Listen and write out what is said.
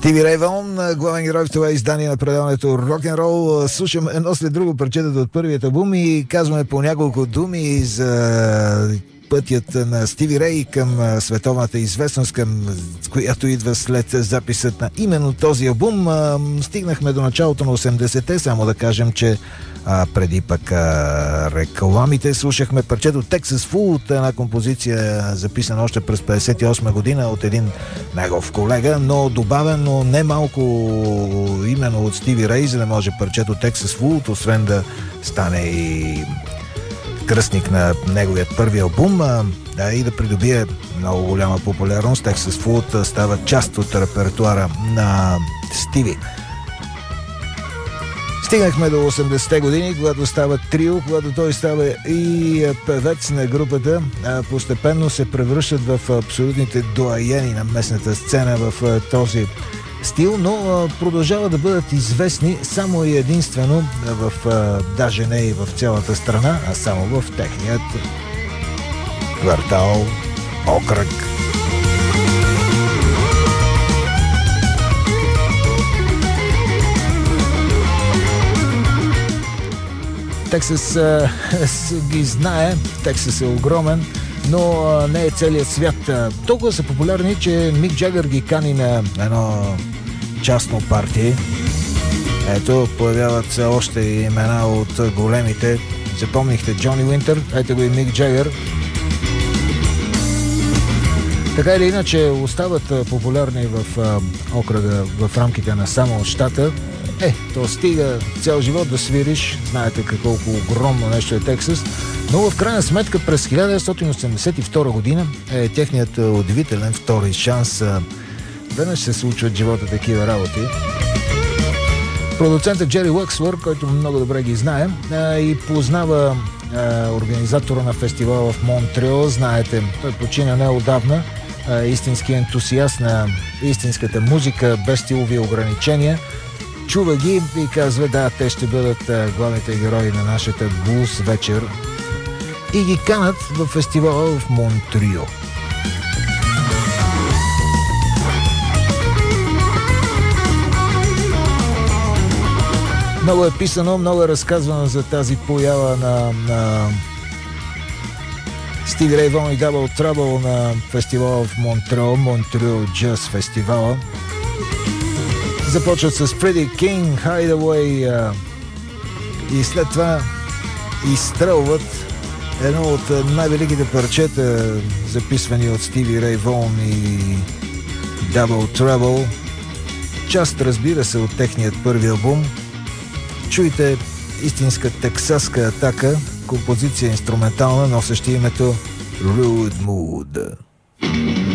Стиви Рей Вон, главен герой в това издание на предаването Рок-н-рол. Слушам едно след друго парчетата от първият албум и казваме по няколко думи за пътят на Стиви Рей към световната известност, към която идва след записът на именно този албум. Стигнахме до началото на 80-те, само да кажем, че преди пък рекламите слушахме парчето Texas Fool от една композиция, записана още през 58 година от един негов колега, но добавено не малко именно от Стиви Рей, за да може парчето Texas Fool, освен да стане и кръстник на неговият първи албум и да придобие много голяма популярност. Texas Fool става част от репертуара на Стиви. Стигнахме до 80-те години, когато става трио, когато той става и певец на групата. Постепенно се превръщат в абсолютните доайени на местната сцена в този стил, но продължават да бъдат известни само и единствено даже не и в цялата страна, а само в техният квартал, окръг. Тексас ги знае, Тексас е огромен, но не е целият свят. Толкова са популярни, че Мик Джагър ги кани на едно частно парти. Ето, появяват се още имена от големите. Запомнихте Джони Уинтер, ето го и Мик Джагър. Така или иначе остават популярни в окръга в рамките на само щата. То стига цял живот да свириш, знаете колко огромно нещо е Тексас, но в крайна сметка през 1982 година е техният удивителен втори шанс. Веднъж се случват в живота такива работи. Продуцентът Джери Уъксвър, който много добре ги знае и познава организатора на фестивала в Монтреал, знаете, той почина неотдавна, истински ентусиаст на истинската музика без стилови ограничения. Чува ги и казва, да, те ще бъдат главните герои на нашата блуз вечер. И ги канат в фестивала в Монтреал. Много е писано, много е разказвано за тази поява на Стиви Рей Вон и Double Trouble на фестивала в Монтреал, Монтреал Джаз фестивала. Започват с Freddie King, Hideaway и след това изстрелват едно от най-великите парчета, записвани от Стиви Рей Вон и Double Trouble. Част, разбира се, от техният първи албум. Чуйте истинска тексаска атака, композиция инструментална, носеща името Rude Mood.